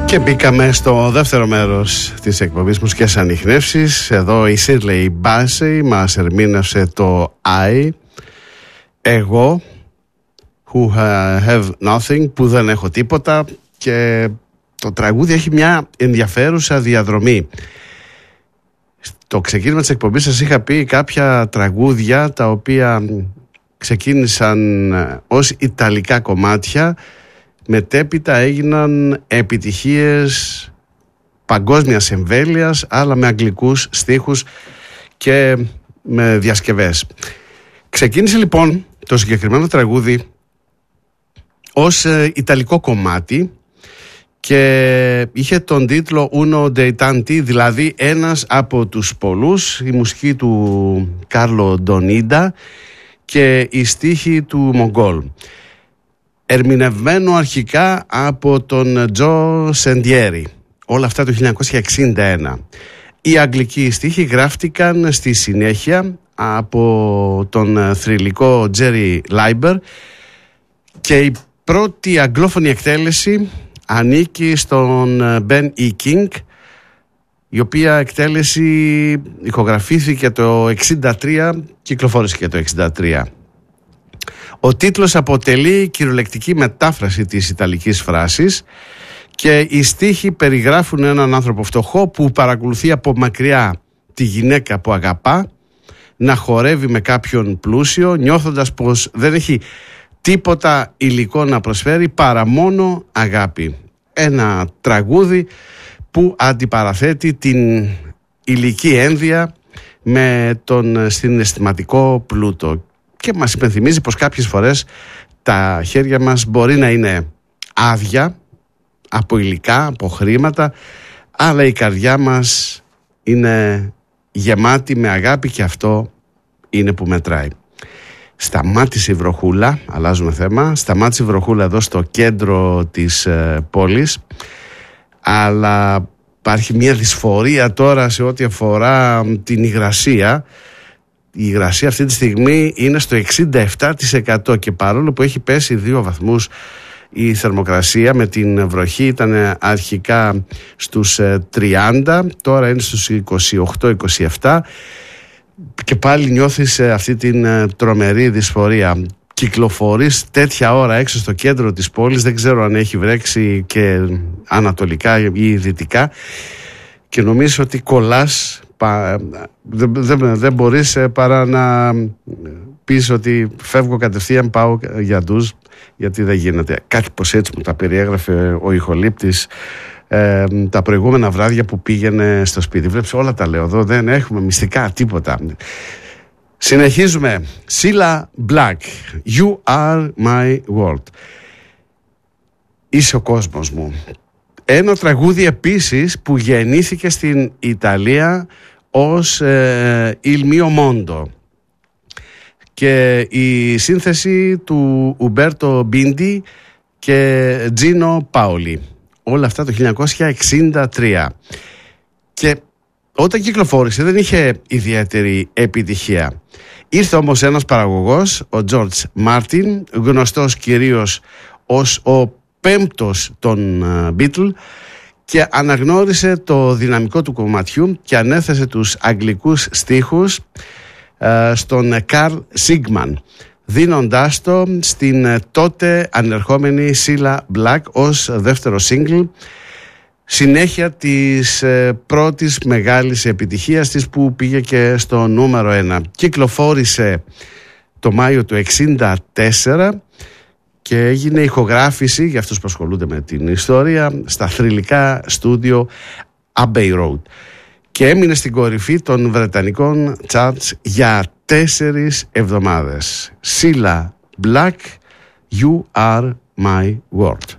Και μπήκαμε στο δεύτερο μέρος της εκπομπής Μουσικές Ανιχνεύσεις. Εδώ η Shirley Bassey μας ερμήνευσε το I, εγώ, who have nothing, που δεν έχω τίποτα. Και το τραγούδι έχει μια ενδιαφέρουσα διαδρομή. Στο ξεκίνημα της εκπομπής σας είχα πει κάποια τραγούδια τα οποία ξεκίνησαν ως ιταλικά κομμάτια, μετέπειτα έγιναν επιτυχίες παγκόσμιας εμβέλειας, αλλά με αγγλικούς στίχους και με διασκευές. Ξεκίνησε λοιπόν το συγκεκριμένο τραγούδι ως ιταλικό κομμάτι και είχε τον τίτλο Uno dei tanti, δηλαδή ένας από τους πολλούς, η μουσική του Κάρλο Ντονίντα και η στίχη του Μογκόλ. Ερμηνευμένο αρχικά από τον Τζο Σεντιέρι, όλα αυτά το 1961. Οι αγγλικοί στίχοι γράφτηκαν στη συνέχεια από τον θρυλικό Τζέρι Λάιμπερ και η πρώτη αγγλόφωνη εκτέλεση ανήκει στον Ben E. King, η οποία εκτέλεση ηχογραφήθηκε το 1963, κυκλοφόρησε και το 1963. Ο τίτλος αποτελεί κυριολεκτική μετάφραση της ιταλικής φράσης και οι στίχοι περιγράφουν έναν άνθρωπο φτωχό που παρακολουθεί από μακριά τη γυναίκα που αγαπά να χορεύει με κάποιον πλούσιο, νιώθοντας πως δεν έχει τίποτα υλικό να προσφέρει παρά μόνο αγάπη. Ένα τραγούδι που αντιπαραθέτει την υλική ένδια με τον συναισθηματικό πλούτο και μας υπενθυμίζει πως κάποιες φορές τα χέρια μας μπορεί να είναι άδεια από υλικά, από χρήματα, αλλά η καρδιά μας είναι γεμάτη με αγάπη και αυτό είναι που μετράει. Σταμάτησε η βροχούλα, αλλάζουμε θέμα, σταμάτησε η βροχούλα εδώ στο κέντρο της πόλης, αλλά υπάρχει μια δυσφορία τώρα σε ό,τι αφορά την υγρασία. Η υγρασία αυτή τη στιγμή είναι στο 67% και παρόλο που έχει πέσει 2 βαθμούς η θερμοκρασία με την βροχή, ήταν αρχικά στους 30, τώρα είναι στους 28-27 και πάλι νιώθεις αυτή την τρομερή δυσφορία. Κυκλοφορείς τέτοια ώρα έξω στο κέντρο της πόλης, δεν ξέρω αν έχει βρέξει και ανατολικά ή δυτικά, και νομίζεις ότι κολλάς. Δεν μπορείς παρά να πεις ότι φεύγω κατευθείαν, πάω για ντουζ, γιατί δεν γίνεται. Κάτι πως έτσι μου τα περιέγραφε ο ηχολήπτης τα προηγούμενα βράδια που πήγαινε στο σπίτι. Βλέπεις, όλα τα λέω εδώ, δεν έχουμε μυστικά τίποτα. Συνεχίζουμε. Cilla Black, You Are My World. Είσαι ο κόσμος μου. Ένα τραγούδι επίσης που γεννήθηκε στην Ιταλία ως Il Mio Mondo και η σύνθεση του Ουμπέρτο Μπίντι και Τζίνο Πάολι, όλα αυτά το 1963. Και όταν κυκλοφόρησε δεν είχε ιδιαίτερη επιτυχία. Ήρθε όμως ένας παραγωγός, ο George Martin, γνωστός κυρίως ως ο πέμπτος των Beatles, και αναγνώρισε το δυναμικό του κομματιού και ανέθεσε τους αγγλικούς στίχους στον Carl Sigman, δίνοντάς το στην τότε ανερχόμενη Cilla Black ως δεύτερο single, συνέχεια της πρώτης μεγάλης επιτυχίας της που πήγε και στο νούμερο 1. Κυκλοφόρησε το Μάιο του 1964 και έγινε ηχογράφηση, για αυτούς που ασχολούνται με την ιστορία, στα θρυλικά στούντιο Abbey Road και έμεινε στην κορυφή των βρετανικών charts για 4 εβδομάδες. Cilla Black, You Are My World.